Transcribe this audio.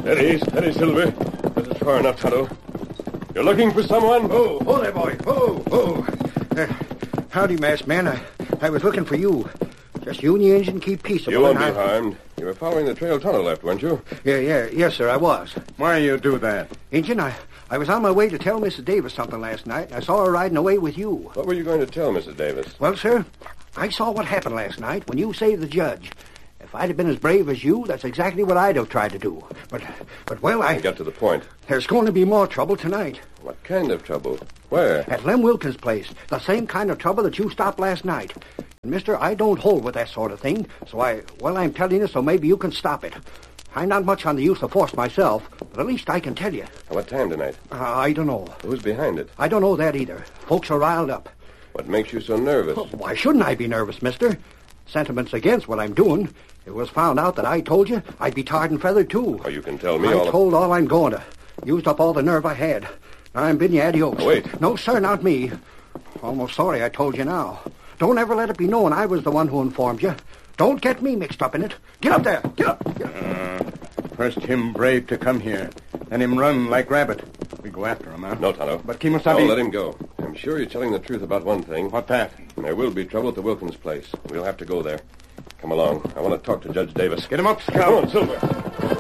Steady, Silver. This is far enough, Tonto. You're looking for someone? Oh there, boy. Howdy, masked man. I was looking for you. Just you and the engine keep peaceable. You won't be harmed. You were following the trail Tonto left, weren't you? Yes, sir, I was. Why you do that? Engine, I was on my way to tell Mrs. Davis something last night, and I saw her riding away with you. What were you going to tell Mrs. Davis? Well, sir, I saw what happened last night when you saved the judge. If I'd have been as brave as you, that's exactly what I'd have tried to do. But well, I got to the point. There's going to be more trouble tonight. What kind of trouble? Where? At Lem Wilkins' place. The same kind of trouble that you stopped last night. And, mister, I don't hold with that sort of thing, so I'm telling you so maybe you can stop it. I'm not much on the use of force myself, but at least I can tell you. What time tonight? I don't know. Who's behind it? I don't know that either. Folks are riled up. What makes you so nervous? Well, why shouldn't I be nervous, mister? Sentiments against what I'm doing. If it was found out that I told you, I'd be tarred and feathered, too. Oh, you can tell me I told all I'm going to. Used up all the nerve I had. Now I'm bidding you adios. Oh, wait. No, sir, not me. Almost sorry I told you now. Don't ever let it be known I was the one who informed you. Don't get me mixed up in it. Get up there. Get up. First him brave to come here, then him run like rabbit. We go after him, huh? No, Tonto. But Kimosabe... No, let him go. I'm sure you're telling the truth about one thing. What that? There will be trouble at the Wilkins place. We'll have to go there. Come along. I want to talk to Judge Davis. Get him up, Scout. Come on, Silver.